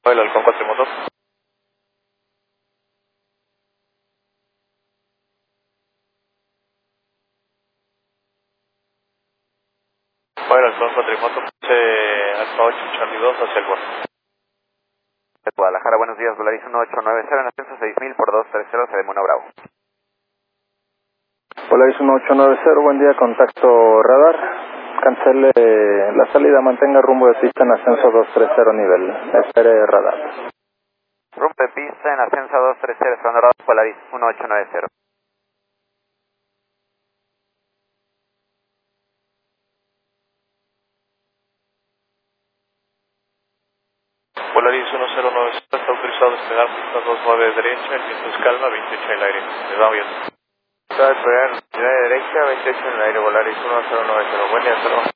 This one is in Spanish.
El Halcón Cuatrimoto. El Halcón Cuatrimoto, Alfa 8, Charlie 2 hacia el borde. Guadalajara, buenos días, Volaris 1890 en ascenso 6000 por 230, se demona Bravo. Volaris 1890, buen día, contacto radar. Cancele la salida, mantenga rumbo de pista en ascenso 230 nivel. Espere radar. Rumbo de pista en ascenso 230, segundo radar, Volaris 1890. Volaris 1090 está autorizado a despegar pista 29 derecha, el viento es calma, 28 en el aire. Les va bien. Está a despegar 29 derecha, 28 en el aire, Volaris 1090. Buen día, hasta luego.